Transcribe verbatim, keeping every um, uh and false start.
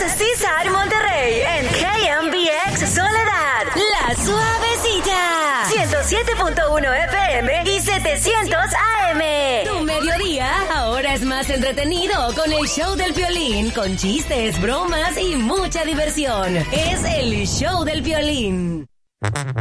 Seaside Monterrey en K M B X Soledad. La Suavecita. ciento siete punto uno F M y setecientos A M. Tu mediodía ahora es más entretenido con el show del Piolín, con chistes, bromas y mucha diversión. Es el show del Piolín.